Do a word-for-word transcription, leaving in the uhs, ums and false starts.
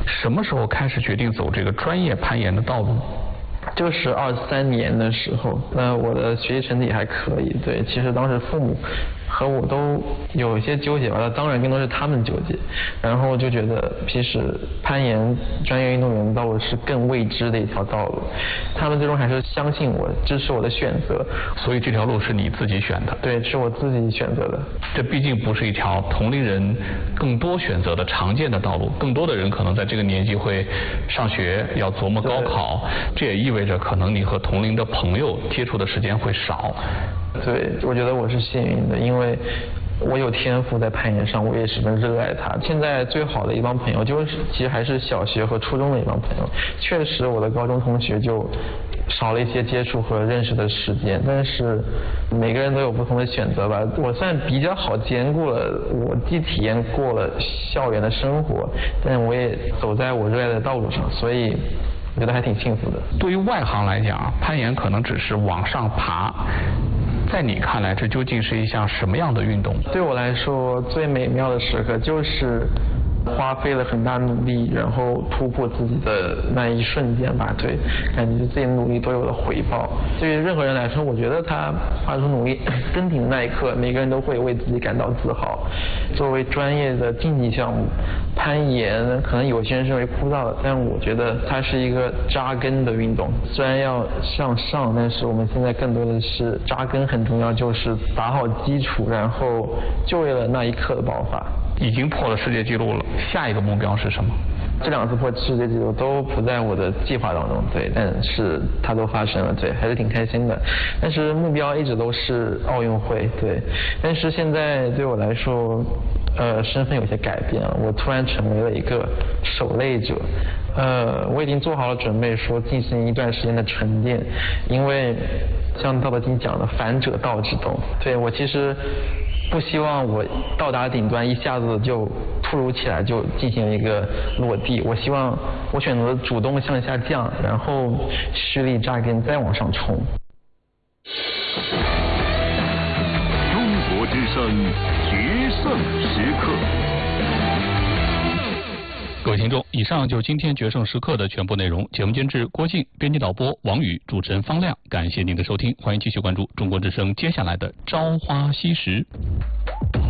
什么时候开始决定走这个专业攀岩的道路？ 就是二三年的时候，那我的学习成绩还可以。对，其实当时父母和我都有一些纠结吧，那当然更多是他们纠结。然后就觉得，其实攀岩专业运动员道路是更未知的一条道路。他们最终还是相信我，支持我的选择。 所以这条路是你自己选的？ 对，是我自己选择的。 这毕竟不是一条同龄人更多选择的常见的道路，更多的人可能在这个年纪会上学，要琢磨高考，这也意味着可能你和同龄的朋友接触的时间会少。 对，我觉得我是幸运的，因为我有天赋在攀岩上，我也十分热爱它。现在最好的一帮朋友，就是其实还是小学和初中的一帮朋友。确实，我的高中同学就少了一些接触和认识的时间，但是每个人都有不同的选择吧。我算比较好兼顾了，我既体验过了校园的生活，但我也走在我热爱的道路上，所以我觉得还挺幸福的。 对于外行来讲，攀岩可能只是往上爬，在你看来，这究竟是一项什么样的运动？ 对我来说，最美妙的时刻就是花费了很大努力，然后突破自己的那一瞬间吧。对，感觉自己的努力都有了回报。对于任何人来说，我觉得他花出努力登顶的那一刻，每个人都会为自己感到自豪。作为专业的竞技项目，攀岩可能有些人认为枯燥的，但我觉得它是一个扎根的运动。虽然要向上，但是我们现在更多的是扎根很重要，就是打好基础，然后就为了那一刻的爆发。 已经破了世界纪录了，下一个目标是什么？ 这两次破世界纪录都不在我的计划当中，对，但是它都发生了，对，还是挺开心的。但是目标一直都是奥运会，对。但是现在对我来说，呃，身份有些改变了，我突然成为了一个守擂者。呃，我已经做好了准备，说进行一段时间的沉淀，因为像《道德经》讲的“反者道之动”，对，我其实不希望我到达顶端一下子就突如其来就进行一个落地，我希望我选择主动向下降，然后蓄力扎根，再往上冲。 中国之声决胜时刻。 各位听众，以上就是今天决胜时刻的全部内容。节目监制郭靖，编辑导播王宇，主持人方亮。感谢您的收听，欢迎继续关注中国之声接下来的朝花夕拾。